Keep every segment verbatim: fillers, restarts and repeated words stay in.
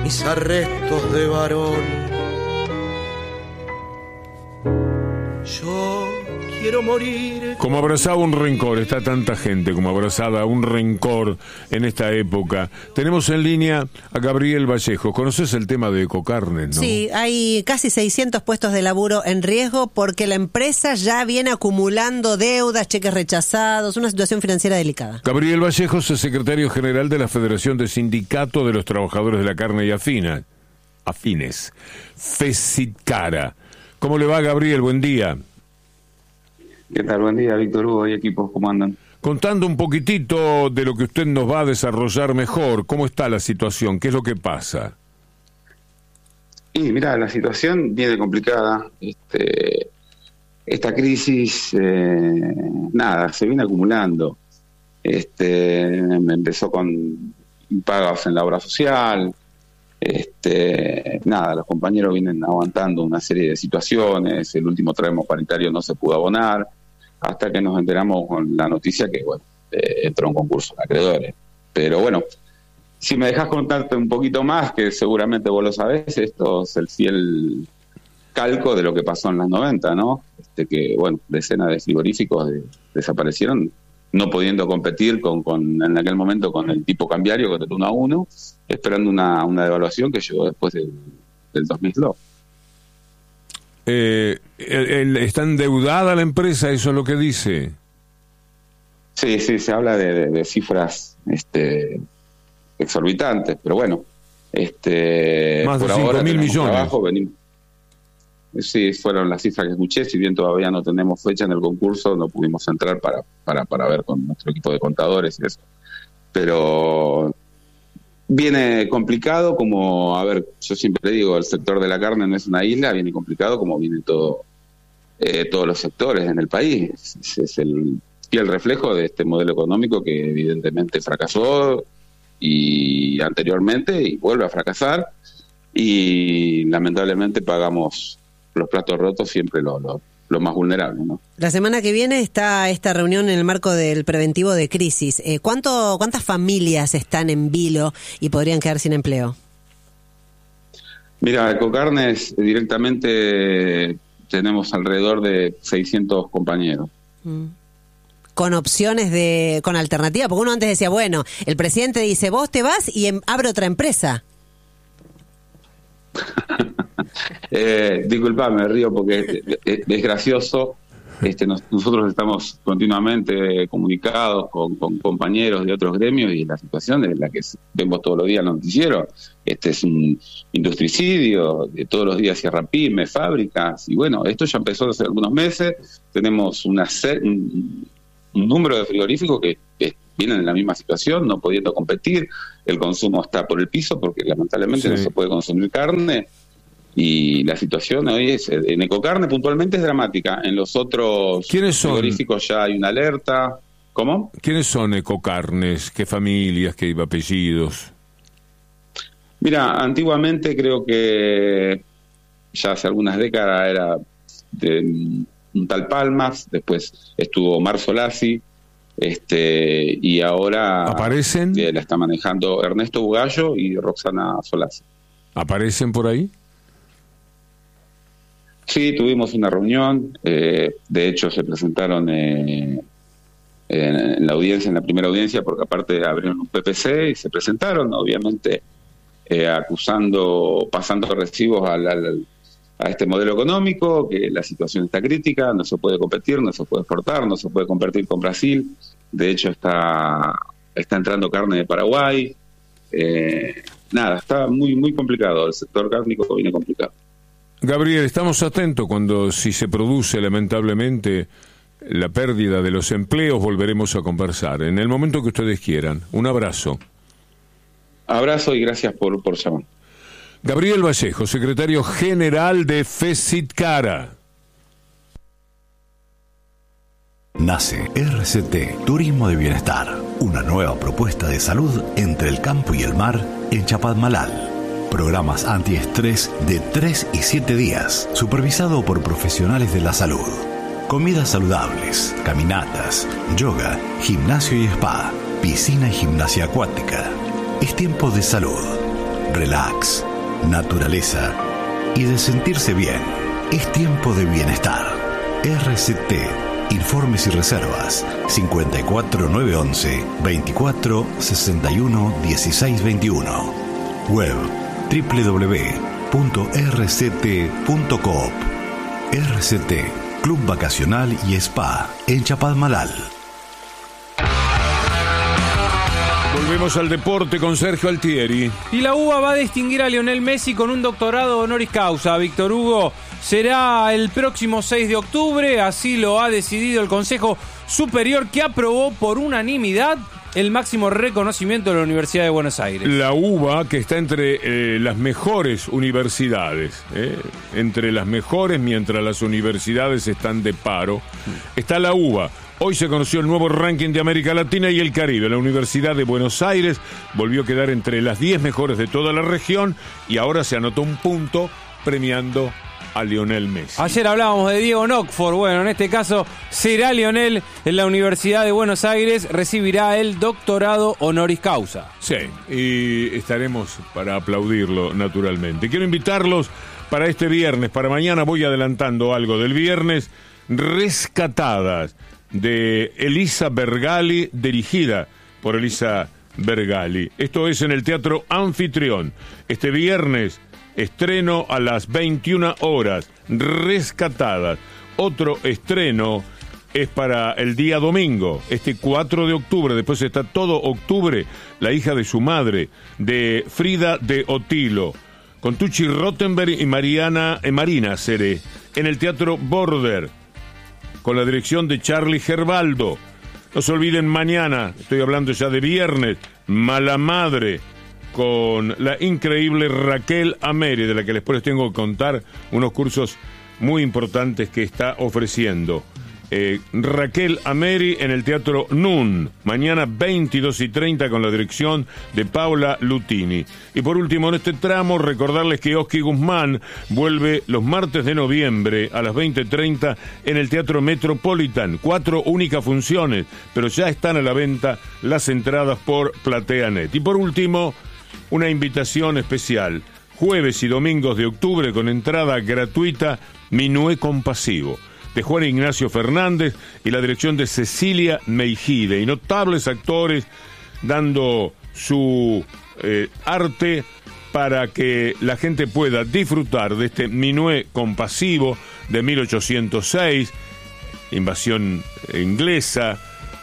mis arrestos de varón. Yo quiero morir. Como abrazaba un rencor, está tanta gente como abrazada un rencor en esta época. Tenemos en línea a Gabriel Vallejo. ¿Conoces el tema de Ecocarnes, no? Sí, hay casi seiscientos puestos de laburo en riesgo porque la empresa ya viene acumulando deudas, cheques rechazados, una situación financiera delicada. Gabriel Vallejo es el secretario general de la Federación de Sindicatos de los Trabajadores de la Carne y Afina, Afines, FESITCARA. ¿Cómo le va, Gabriel? Buen día. ¿Qué tal? Buen día, Víctor Hugo y equipos, ¿cómo andan? Contando un poquitito de lo que usted nos va a desarrollar mejor, ¿cómo está la situación? ¿Qué es lo que pasa? Y mira, la situación viene complicada. Este, esta crisis, eh, nada, se viene acumulando. Este, empezó con impagos en la obra social. Este, nada, los compañeros vienen aguantando una serie de situaciones. El último tramo paritario no se pudo abonar, hasta que nos enteramos con la noticia que, bueno, eh, entró un concurso de acreedores. Pero bueno, si me dejas contarte un poquito más, que seguramente vos lo sabés, esto es el fiel calco de lo que pasó en los noventa, ¿no? Este, que, bueno, decenas de frigoríficos de, desaparecieron, no pudiendo competir con, con en aquel momento con el tipo cambiario, con el uno a uno, esperando una, una devaluación que llegó después del, del dos mil dos. Eh, el, el, ¿Está endeudada la empresa? ¿Eso es lo que dice? Sí, sí, se habla de, de, de cifras este, exorbitantes, pero bueno, este más de por cinco ahora mil millones. Trabajo, venimos, sí, fueron las cifras que escuché, si bien todavía no tenemos fecha en el concurso, no pudimos entrar para, para, para ver con nuestro equipo de contadores y eso. Pero viene complicado, como, a ver, yo siempre digo, el sector de la carne no es una isla, viene complicado como viene todo, eh, todos los sectores en el país. Es, es el fiel reflejo de este modelo económico que evidentemente fracasó y anteriormente y vuelve a fracasar, y lamentablemente pagamos los platos rotos siempre los lo, lo más vulnerables, ¿no? La semana que viene está esta reunión en el marco del preventivo de crisis. Eh, ¿cuánto, ¿Cuántas familias están en vilo y podrían quedar sin empleo? Mira, Ecocarnes directamente tenemos alrededor de seiscientos compañeros. Mm. Con opciones de, con alternativa, porque uno antes decía, bueno, el presidente dice, vos te vas y em, abre otra empresa. eh, disculpa, me río porque es, es, es gracioso. Este, nos, nosotros estamos continuamente comunicados con, con compañeros de otros gremios y la situación es la que vemos todos los días en los noticieros. Este es un industricidio, de todos los días cierran pymes, fábricas, y bueno, esto ya empezó hace algunos meses. Tenemos una un, un número de frigoríficos que, que vienen en la misma situación, no pudiendo competir. El consumo está por el piso porque lamentablemente sí. No se puede consumir carne. Y la situación hoy es, en Ecocarne puntualmente es dramática. En los otros frigoríficos ya hay una alerta. ¿Cómo? ¿Quiénes son Ecocarnes? ¿Qué familias? ¿Qué apellidos? Mira, antiguamente creo que ya hace algunas décadas era de un tal Palmas, después estuvo Omar Solasi, este, y ahora ¿aparecen? La está manejando Ernesto Bugallo y Roxana Solasi. ¿Aparecen por ahí? Sí, tuvimos una reunión, eh, de hecho se presentaron eh, en, en la audiencia, en la primera audiencia, porque aparte abrieron un P P C y se presentaron, obviamente eh, acusando, pasando recibos al, al, a este modelo económico, que la situación está crítica, no se puede competir, no se puede exportar, no se puede competir con Brasil, de hecho está, está entrando carne de Paraguay, eh, nada, está muy, muy complicado, el sector cárnico viene complicado. Gabriel, estamos atentos cuando, si se produce lamentablemente la pérdida de los empleos, volveremos a conversar. En el momento que ustedes quieran. Un abrazo. Abrazo y gracias por, por llamar. Gabriel Vallejo, secretario general de FESITCARA. Nace R C T, Turismo de Bienestar, una nueva propuesta de salud entre el campo y el mar en Chapadmalal. Programas antiestrés de tres y siete días, supervisado por profesionales de la salud. Comidas saludables, caminatas, yoga, gimnasio y spa, piscina y gimnasia acuática. Es tiempo de salud. relax, naturaleza y de sentirse bien. Es tiempo de bienestar. R C T. Informes y reservas cincuenta y cuatro nueve once veinticuatro sesenta y uno dieciséis veintiuno. Web doble u doble u doble u punto r c t punto coop. R C T, Club Vacacional y Spa en Chapadmalal. Volvemos al deporte con Sergio Altieri. Y la U B A va a distinguir a Lionel Messi con un doctorado honoris causa. Víctor Hugo, será el próximo seis de octubre, así lo ha decidido el Consejo Superior, que aprobó por unanimidad el máximo reconocimiento de la Universidad de Buenos Aires. La U B A, que está entre eh, las mejores universidades, eh, entre las mejores mientras las universidades están de paro, está la U B A. Hoy se conoció el nuevo ranking de América Latina y el Caribe. La Universidad de Buenos Aires volvió a quedar entre las diez mejores de toda la región y ahora se anotó un punto premiando a Lionel Messi. Ayer hablábamos de Diego Nockford. Bueno, en este caso será Lionel en la Universidad de Buenos Aires, recibirá el doctorado honoris causa. Sí, y estaremos para aplaudirlo naturalmente. Quiero invitarlos para este viernes, para mañana voy adelantando algo del viernes, Rescatadas, de Elisa Bergali, dirigida por Elisa Bergali. Esto es en el Teatro Anfitrión. Este viernes, estreno a las veintiuna horas, Rescatadas. Otro estreno es para el día domingo, este cuatro de octubre, después está todo octubre, La hija de su madre, de Frida de Otilo, con Tucci Rottenberg y Mariana, eh, Marina Seré, en el Teatro Border, con la dirección de Charlie Gerbaldo. No se olviden mañana, estoy hablando ya de viernes, Mala Madre, con la increíble Raquel Ameri, de la que después les tengo que contar unos cursos muy importantes que está ofreciendo. Eh, Raquel Ameri en el Teatro Nun, mañana veintidós y treinta con la dirección de Paula Lutini. Y por último, en este tramo, recordarles que Oski Guzmán vuelve los martes de noviembre a las veinte treinta en el Teatro Metropolitan. Cuatro únicas funciones, pero ya están a la venta las entradas por PlateaNet. Y por último, una invitación especial. Jueves y domingos de octubre con entrada gratuita, Minué Compasivo, de Juan Ignacio Fernández y la dirección de Cecilia Meijide, y notables actores dando su eh, arte para que la gente pueda disfrutar de este Minué Compasivo de mil ochocientos seis, invasión inglesa,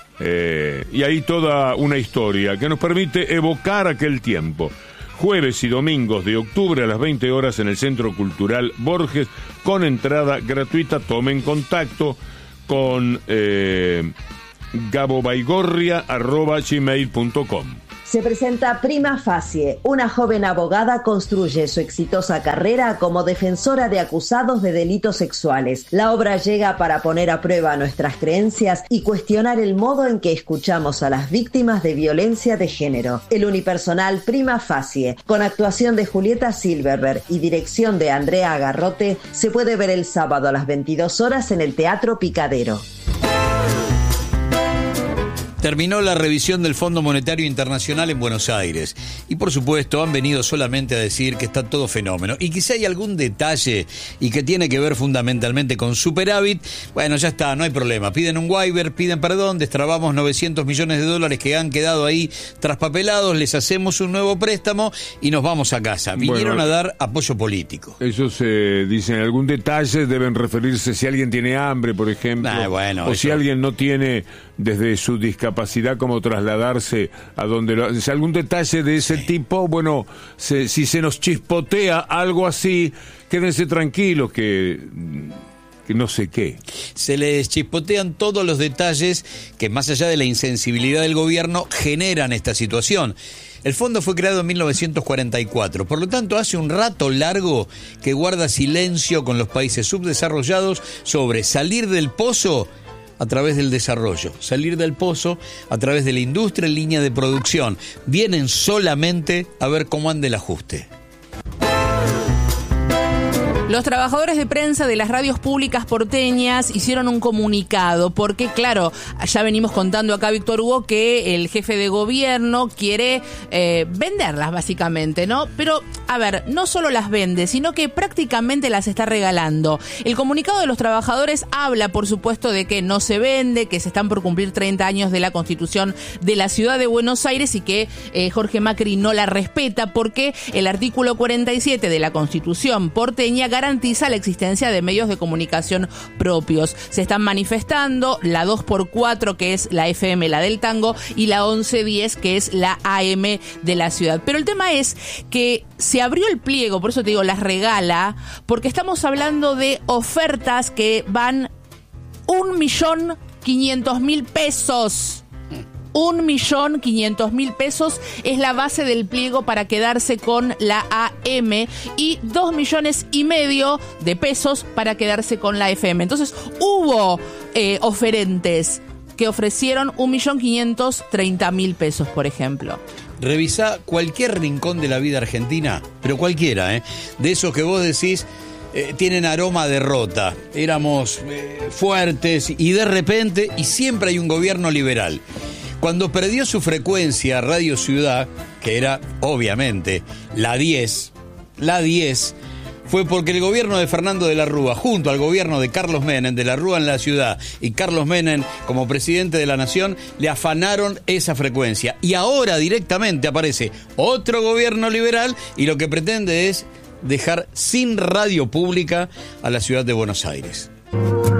eh, y ahí toda una historia que nos permite evocar aquel tiempo. Jueves y domingos de octubre a las veinte horas en el Centro Cultural Borges, con entrada gratuita. Tomen contacto con eh, gabobaigorria arroba gmail punto com. Se presenta Prima Facie. Una joven abogada construye su exitosa carrera como defensora de acusados de delitos sexuales. La obra llega para poner a prueba nuestras creencias y cuestionar el modo en que escuchamos a las víctimas de violencia de género. El unipersonal Prima Facie, con actuación de Julieta Silverberg y dirección de Andrea Agarrote, se puede ver el sábado a las veintidós horas en el Teatro Picadero. Terminó la revisión del Fondo Monetario Internacional en Buenos Aires y por supuesto han venido solamente a decir que está todo fenómeno y que si hay algún detalle y que tiene que ver fundamentalmente con superávit, bueno, ya está, no hay problema, piden un waiver, piden perdón, destrabamos novecientos millones de dólares que han quedado ahí traspapelados, les hacemos un nuevo préstamo y nos vamos a casa. Vinieron bueno, a dar apoyo político. Eso se dice en algún detalle, deben referirse si alguien tiene hambre, por ejemplo, ah, bueno, o eso. Si alguien no tiene desde su discapacidad como trasladarse a donde lo, si algún detalle de ese sí. tipo, bueno, se, si se nos chispotea algo así, quédense tranquilos que, que no sé qué. Se les chispotean todos los detalles que más allá de la insensibilidad del gobierno generan esta situación. El fondo fue creado en mil novecientos cuarenta y cuatro, por lo tanto hace un rato largo que guarda silencio con los países subdesarrollados sobre salir del pozo a través del desarrollo, salir del pozo a través de la industria en línea de producción. Vienen solamente a ver cómo anda el ajuste. Los trabajadores de prensa de las radios públicas porteñas hicieron un comunicado porque, claro, ya venimos contando acá, Víctor Hugo, que el jefe de gobierno quiere eh, venderlas básicamente, ¿no? Pero, a ver, no solo las vende, sino que prácticamente las está regalando. El comunicado de los trabajadores habla, por supuesto, de que no se vende, que se están por cumplir treinta años de la Constitución de la Ciudad de Buenos Aires y que eh, Jorge Macri no la respeta porque el artículo cuarenta y siete de la Constitución porteña garantiza la existencia de medios de comunicación propios. Se están manifestando la dos por cuatro, que es la F M, la del tango, y la once diez, que es la A M de la ciudad. Pero el tema es que se abrió el pliego, por eso te digo, las regala, porque estamos hablando de ofertas que van un millón quinientos mil pesos. Un millón quinientos mil pesos es la base del pliego para quedarse con la A M y dos millones y medio de pesos para quedarse con la F M. Entonces hubo eh, oferentes que ofrecieron un millón quinientos treinta mil pesos, por ejemplo. Revisá cualquier rincón de la vida argentina, pero cualquiera, ¿eh? De esos que vos decís eh, tienen aroma a derrota. Éramos eh, fuertes y de repente, y siempre hay un gobierno liberal. Cuando perdió su frecuencia Radio Ciudad, que era obviamente la diez, la diez, fue porque el gobierno de Fernando de la Rúa, junto al gobierno de Carlos Menem, de la Rúa en la ciudad, y Carlos Menem como presidente de la nación, le afanaron esa frecuencia. Y ahora directamente aparece otro gobierno liberal y lo que pretende es dejar sin radio pública a la ciudad de Buenos Aires.